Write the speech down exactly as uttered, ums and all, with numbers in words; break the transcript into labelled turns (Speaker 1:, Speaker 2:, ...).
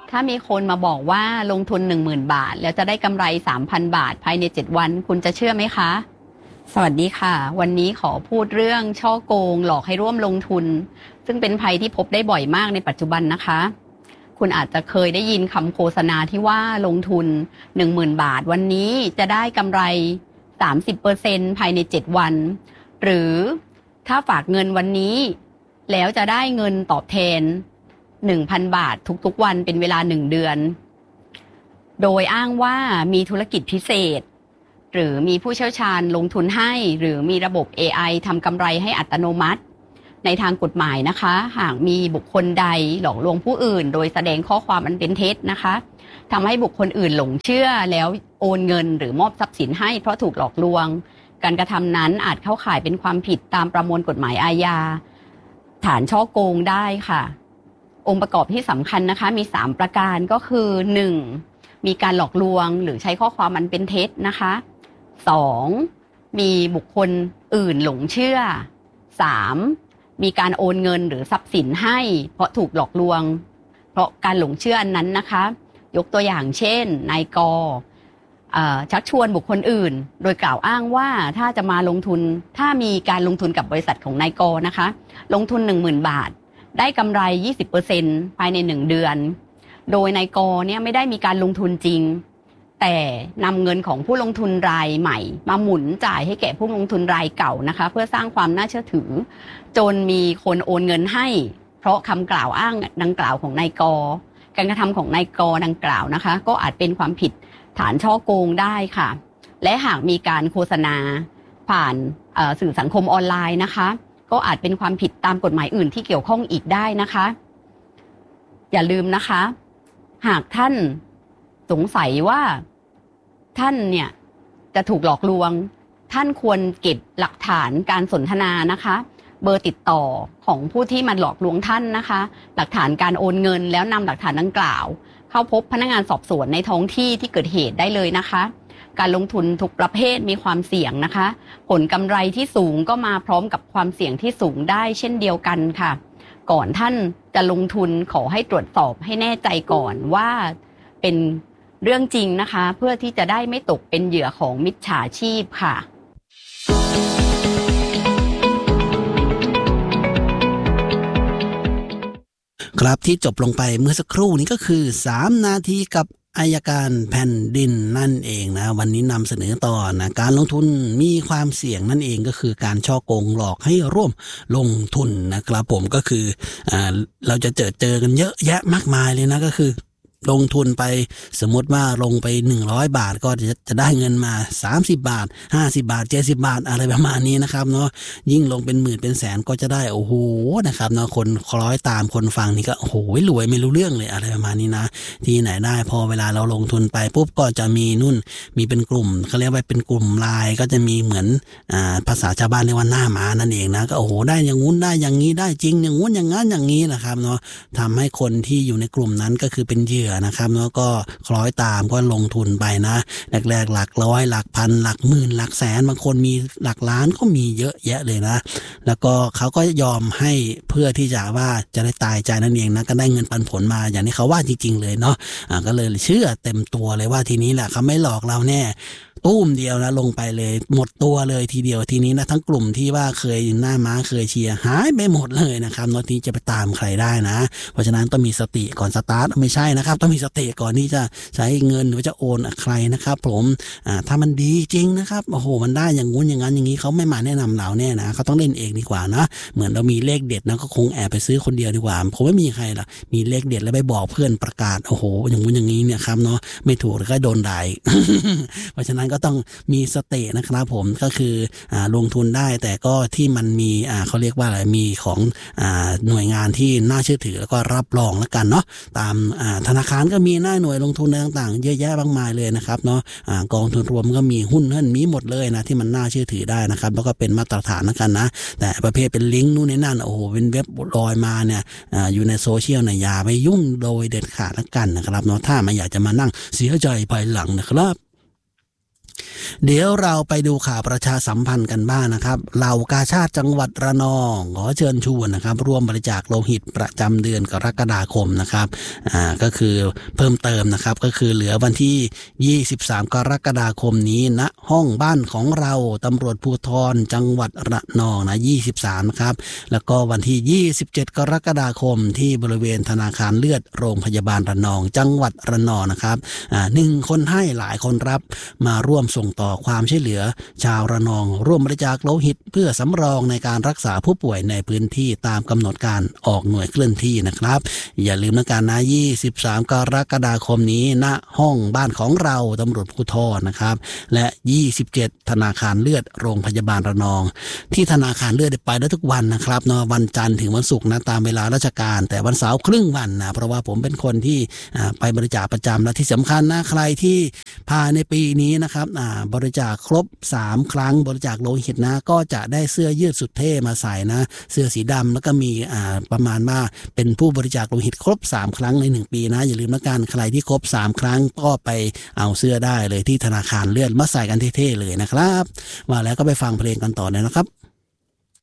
Speaker 1: ถ้ามีคนมาบอกว่าลงทุน หนึ่งหมื่น บาทแล้วจะได้กำไร สามพัน บาทภายในเจ็ดวันคุณจะเชื่อไหมคะสวัสดีค่ะวันนี้ขอพูดเรื่องช่อโกงหลอกให้ร่วมลงทุนซึ่งเป็นภัยที่พบได้บ่อยมากในปัจจุบันนะคะคุณอาจจะเคยได้ยินคำโฆษณาที่ว่าลงทุน หนึ่งหมื่น บาทวันนี้จะได้กำไร สามสิบเปอร์เซ็นต์ ภายในเจ็ดวันหรือถ้าฝากเงินวันนี้แล้วจะได้เงินตอบแทน หนึ่งพัน บาททุกๆวันเป็นเวลาหนึ่งเดือนโดยอ้างว่ามีธุรกิจพิเศษหรือมีผู้เชี่ยวชาญลงทุนให้หรือมีระบบ เอ ไอ ทำกำไรให้อัตโนมัติในทางกฎหมายนะคะหากมีบุคคลใดหลอกลวงผู้อื่นโดยแสดงข้อความอันเป็นเท็จนะคะทำให้บุคคลอื่นหลงเชื่อแล้วโอนเงินหรือมอบทรัพย์สินให้เพราะถูกหลอกลวงการกระทำนั้นอาจเข้าข่ายเป็นความผิดตามประมวลกฎหมายอาญาฐานฉ้อโกงได้ค่ะองค์ประกอบที่สำคัญนะคะมีสามประการก็คือหนึ่งมีการหลอกลวงหรือใช้ข้อความอันเป็นเท็จนะคะสองมีบุคคลอื่นหลงเชื่อสามมีการโอนเงินหรือทรัพย์สินให้เพราะถูกหลอกลวงเพราะการหลงเชื่ออันนั้นนะคะยกตัวอย่างเช่นนายกชักชวนบุคคลอื่นโดยกล่าวอ้างว่าถ้าจะมาลงทุนถ้ามีการลงทุนกับบริษัทของนายกนะคะลงทุน หนึ่งหมื่น บาทได้กำไร ยี่สิบเปอร์เซ็นต์ ภายในหนึ่งเดือนโดยนายกเนี่ยไม่ได้มีการลงทุนจริงแต่นำเงินของผู้ลงทุนรายใหม่มาหมุนจ่ายให้แก่ผู้ลงทุนรายเก่านะคะเพื่อสร้างความน่าเชื่อถือจนมีคนโอนเงินให้เพราะคำกล่าวอ้างดังกล่าวของนายกการกระทำของนายกดังกล่าวนะคะก็อาจเป็นความผิดฐานฉ้อโกงได้ค่ะและหากมีการโฆษณาผ่านสื่อสังคมออนไลน์นะคะก็อาจเป็นความผิดตามกฎหมายอื่นที่เกี่ยวข้องอีกได้นะคะอย่าลืมนะคะหากท่านสงสัยว่าท่านเนี่ยจะถูกหลอกลวงท่านควรเก็บหลักฐานการสนทนานะคะเบอร์ติดต่อของผู้ที่มาหลอกลวงท่านนะคะหลักฐานการโอนเงินแล้วนำหลักฐานดังกล่าวเข้าพบพนักงานสอบสวนในท้องที่ที่เกิดเหตุได้เลยนะคะการลงทุนทุกประเภทมีความเสี่ยงนะคะผลกำไรที่สูงก็มาพร้อมกับความเสี่ยงที่สูงได้เช่นเดียวกันค่ะก่อนท่านจะลงทุนขอให้ตรวจสอบให้แน่ใจก่อนว่าเป็นเรื่องจริงนะคะเพื่อที่จะได้ไม่ตกเป็นเหยื่อของมิจฉาชีพค่ะ
Speaker 2: ครับที่จบลงไปเมื่อสักครู่นี้ก็คือสามนาทีกับอัยการแผ่นดินนั่นเองนะวันนี้นำเสนอต่อนะการลงทุนมีความเสี่ยงนั่นเองก็คือการฉ้อโกงหลอกให้ร่วมลงทุนนะครับผมก็คืออ่าเราจะเจอเจอกันเยอะแยะมากมายเลยนะก็คือลงทุนไปสมมติว่าลงไปหนึ่งร้อยบาทก็จะจะได้เงินมาสามสิบบาทห้าสิบบาทเจ็ดสิบบาทอะไรประมาณนี้นะครับเนาะยิ่งลงเป็นหมื่นเป็นแสนก็จะได้โอ้โหนะครับเนาะคนคล้อยตามคนฟังนี่ก็โอ้โหรวยไม่รู้เรื่องเลยอะไรประมาณนี้นะที่ไหนได้พอเวลาเราลงทุนไปปุ๊บก็จะมีนุ่นมีเป็นกลุ่มเขาเรียกว่าเป็นกลุ่มไลน์ก็จะมีเหมือนอ่าภาษาชาวบ้านเรียกว่าหน้าม้านั่นเองนะก็โอ้โหได้อย่างงู้นได้อย่างนี้ได้จริงอย่างงู้นอย่างงั้นอย่างนี้นะครับเนาะทำให้คนที่อยู่ในกลุ่มนั้นก็คือเป็นเหยื่อนะครับแล้วก็คล้อยตามก็ลงทุนไปนะแรกๆหลักร้อยหลักพันหลักหมื่นหลักแสนบางคนมีหลักล้านก็มีเยอะแยะเลยนะแล้วก็เขาก็ยอมให้เพื่อที่จะว่าจะได้ตายใจนั่นเองนะก็ได้เงินปันผลมาอย่างที่เขาว่าจริงๆเลยเนาะอ่าก็เลยเชื่อเต็มตัวเลยว่าทีนี้แหละเขาไม่หลอกเราแน่ตุ้มเดียวนะลงไปเลยหมดตัวเลยทีเดียวทีนี้นะทั้งกลุ่มที่ว่าเคยหน้าม้าเคยเชียร์หายไปหมดเลยนะครับนอทีจะไปตามใครได้นะเพราะฉะนั้นต้องมีสติก่อนสตาร์ทไม่ใช่นะครับต้องมีสติก่อนที่จะใช้เงินหรือจะโอนใครนะครับผมอ่าถ้ามันดีจริงนะครับโอ้โหมันได้อย่างงู้นอย่างนั้นอย่างนี้เขาไม่มาแนะนำเราแน่นะเขาต้องเล่นเองดีกว่านะเหมือนเรามีเลขเด็ดนะก็คงแอบไปซื้อคนเดียวดีกว่าผมไม่มีใครหรอกมีเลขเด็ดแล้วไปบอกเพื่อนประกาศโอ้โหอย่างงู้นอย่างนี้เนี่ยครับเนาะไม่ถูกแล้วก็โดนด่า เพราะฉะนั้นก็ต้องมีสตินะครับผมก็คืออ่าลงทุนได้แต่ก็ที่มันมีอ่าเขาเรียกว่าอะไรมีของอ่าหน่วยงานที่น่าเชื่อถือแล้วก็รับรองแล้วกันเนาะตามอ่าธนาคารก็มีหน้าหน่วยลงทุนต่างๆเยอะแยะมากมายเลยนะครับเนาะอ่ากองทุนรวมก็มีหุ้นนั่นมีหมดเลยนะที่มันน่าเชื่อถือได้นะครับแล้วก็เป็นมาตรฐานแล้วกันนะแต่ประเภทเป็นลิงก์นู่นนี่นั่นโอ้โหเป็นเว็บลอยมาเนี่ยอ่าอยู่ในโซเชียลเนี่ยอย่าไปยุ่งโดยเด็ดขาดแล้วกันนะครับเนาะถ้าไม่อยากจะมานั่งเสียใจภายหลังนะครับเดี๋ยวเราไปดูข่าวประชาสัมพันธ์กันบ้าง นะครับเหล่ากาชาดจังหวัดระนองขอเชิญชวนนะครับร่วมบริจาคโลหิตประจำเดือนกรกฎาคมนะครับอ่าก็คือเพิ่มเติมนะครับก็คือเหลือวันที่ยี่สิบสามกรกฎาคมนี้ณห้องบ้านของเราตำรวจภูธรจังหวัดระนองนะยี่สิบสามนะครับแล้วก็วันที่ยี่สิบเจ็ดกรกฎาคมที่บริเวณธนาคารเลือดโรงพยาบาลระนองจังหวัดระนองนะครับอ่าหนึ่งคนให้หลายคนรับมาร่วมส่งต่อความช่วยเหลือชาวระนองร่วมบริจาคโลหิตเพื่อสำรองในการรักษาผู้ป่วยในพื้นที่ตามกำหนดการออกหน่วยเคลื่อนที่นะครับอย่าลืมนะการนะยี่สิบสามกรกฎาคมนี้ณห้องบ้านของเราตำรวจภูธรนะครับและยี่สิบเจ็ดธนาคารเลือดโรงพยาบาลระนองที่ธนาคารเลือดไปได้ทุกวันนะครับเนาะวันจันทร์ถึงวันศุกร์นะตามเวลาราชการแต่วันเสาร์ครึ่งวันนะเพราะว่าผมเป็นคนที่ไปบริจาคประจำและที่สำคัญนะใครที่ภายในปีนี้นะครับบริจาคครบสามครั้งบริจาคโลหิตนะก็จะได้เสื้อยืดสุดเท่มาใส่นะเสื้อสีดำแล้วก็มีอ่าประมาณว่าเป็นผู้บริจาคโลหิตครบสามครั้งในหนึ่งปีนะอย่าลืมนะการใครที่ครบสามครั้งก็ไปเอาเสื้อได้เลยที่ธนาคารเลือดมาใส่กันเท่ๆเลยนะครับว่าแล้วก็ไปฟังเพลงกันต่อเลยนะครับ